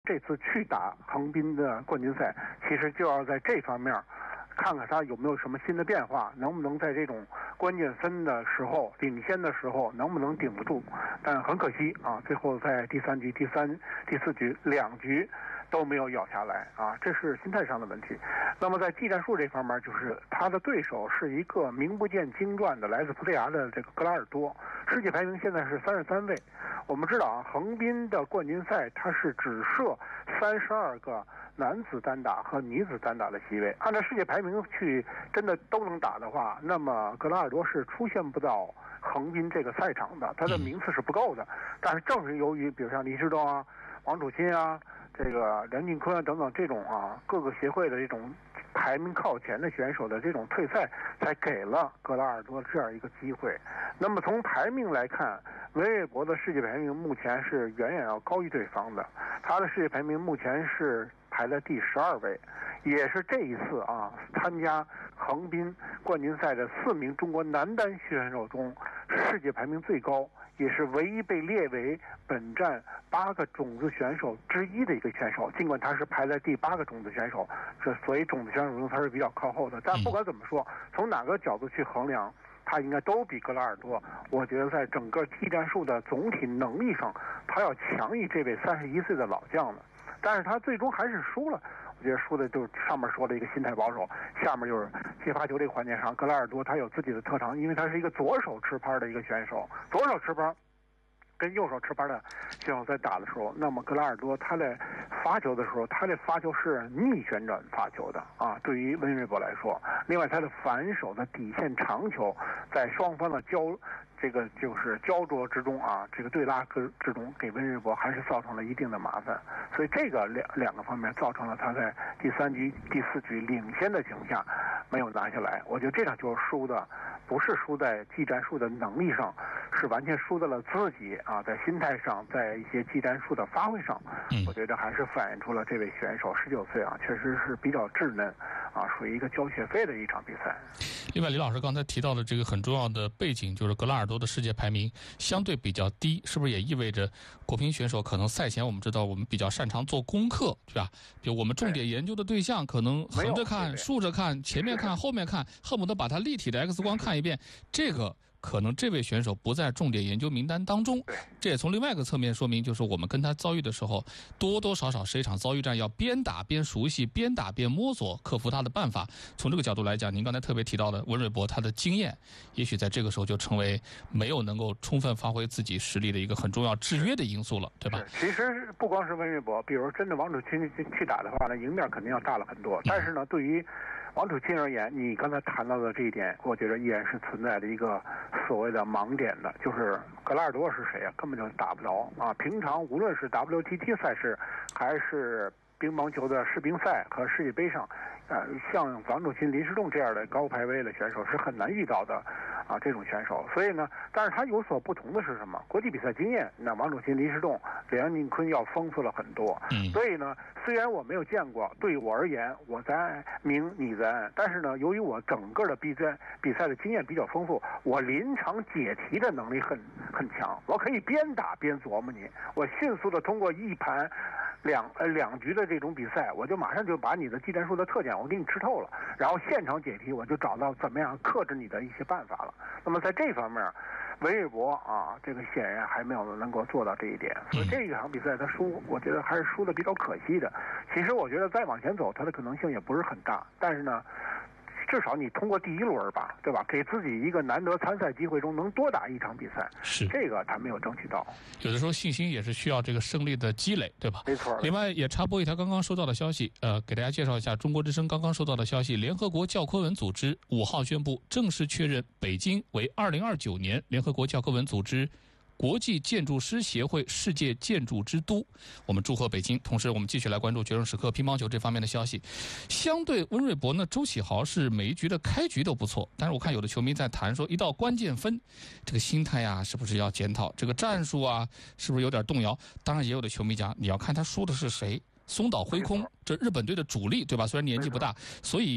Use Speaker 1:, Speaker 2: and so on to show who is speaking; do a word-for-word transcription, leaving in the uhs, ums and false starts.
Speaker 1: 这次去打横滨的冠军赛，其实就要在这方面看看他有没有什么新的变化，能不能在这种关键分的时候、领先的时候能不能顶得住。但很可惜啊，最后在第三局、第三、第四局两局都没有咬下来啊，这是心态上的问题。那么在技战术这方面，就是他的对手是一个名不见经传的来自葡萄牙的这个格拉尔多，世界排名现在是三十三位。我们知道啊，横滨的冠军赛它是只设三十二个男子单打和女子单打的席位，按照世界排名去真的都能打的话，那么格拉尔多是出现不到横滨这个赛场的，他的名次是不够的。但是正是由于比如像李世东啊、王楚钦啊、这个梁靖昆啊等等这种啊各个协会的这种排名靠前的选手的这种退赛，才给了格拉尔多这样一个机会。那么从排名来看，文瑞博的世界排名目前是远远要高于对方的，他的世界排名目前是排在第十二位，也是这一次啊参加横滨冠军赛的四名中国男单选手中世界排名最高，也是唯一被列为本站八个种子选手之一的一个选手。尽管他是排在第八个种子选手，这所以种子选手中他是比较靠后的。但不管怎么说，从哪个角度去衡量，他应该都比格拉尔多，我觉得在整个技战术的总体能力上，他要强于这位三十一岁的老将了。但是他最终还是输了。我觉得输的就是上面说的一个心态保守，下面就是接发球这个环节上，格拉尔多他有自己的特长，因为他是一个左手持拍的一个选手，左手持拍跟右手持拍的选手在打的时候，那么格拉尔多他在发球的时候，他的发球是逆旋转发球的啊。对于温瑞博来说，另外他的反手的底线长球，在双方的交这个就是焦灼之中啊，这个对拉之之中，给温瑞博还是造成了一定的麻烦。所以这个两两个方面造成了他在第三局、第四局领先的情况下没有拿下来。我觉得这场球输的不是输在技战术的能力上，是完全输在了自己啊，在心态上，在一些技战术的发挥上。
Speaker 2: 嗯，
Speaker 1: 我觉得还是反映出了这位选手十九岁啊，确实是比较稚嫩啊，属于一个交学费的一场比赛。
Speaker 2: 另外，李老师刚才提到的这个很重要的背景，就是格拉尔多的世界排名相对比较低，是不是也意味着国乒选手可能赛前我们知道我们比较擅长做功课，对吧？比如我们重点研究的对象可能横着看、竖着看、前面看、后面看，恨不得把它立体的 X 光看一遍，这个可能这位选手不在重点研究名单当中。这也从另外一个侧面说明，就是我们跟他遭遇的时候，多多少少是一场遭遇战，要边打边熟悉，边打边摸索，克服他的办法。从这个角度来讲，您刚才特别提到的温瑞博，他的经验也许在这个时候就成为没有能够充分发挥自己实力的一个很重要制约的因素了，对吧？
Speaker 1: 其实不光是温瑞博，比如真的王楚钦去打的话呢，赢面肯定要大了很多。但是呢，对于王楚钦而言，你刚才谈到的这一点，我觉得依然是存在的一个所谓的盲点的，就是格拉尔多是谁啊？根本就打不着啊！平常无论是 W T T 赛事，还是乒乓球的世乒赛和世界杯上，呃，像王楚钦、林诗栋这样的高排位的选手是很难遇到的啊，这种选手。所以呢，但是他有所不同的是什么？国际比赛经验，那王楚钦、林诗栋、梁靖昆要丰富了很多。
Speaker 2: 嗯，
Speaker 1: 所以呢，虽然我没有见过，对我而言，我在明你在暗，但是呢，由于我整个的比赛比赛的经验比较丰富，我临场解题的能力很很强，我可以边打边琢磨你，我迅速的通过一盘两呃两局的这种比赛，我就马上就把你的技战术的特点我给你吃透了，然后现场解题，我就找到怎么样克制你的一些办法了。那么在这方面，文瑞博啊，这个显然还没有能够做到这一点，所以这一场比赛他输，我觉得还是输的比较可惜的。其实我觉得再往前走，他的可能性也不是很大，但是呢，至少你通过第一轮吧，对吧？给自己一个难得参赛机会中能多打一场比赛，
Speaker 2: 是
Speaker 1: 这个他没有争取到。
Speaker 2: 有的时候信心也是需要这个胜利的积累，对吧？
Speaker 1: 没错。
Speaker 2: 另外也插播一条刚刚收到的消息，呃，给大家介绍一下中国之声刚刚收到的消息：联合国教科文组织五号宣布正式确认北京为二零二九年联合国教科文组织国际建筑师协会世界建筑之都。我们祝贺北京。同时我们继续来关注决胜时刻乒乓球这方面的消息。相对温瑞博呢，周启豪是每一局的开局都不错，但是我看有的球迷在谈说，一到关键分，这个心态啊是不是要检讨，这个战术啊是不是有点动摇。当然也有的球迷讲，你要看他输的是谁，松岛辉空，这日本队的主力，对吧？虽然年纪不大，所以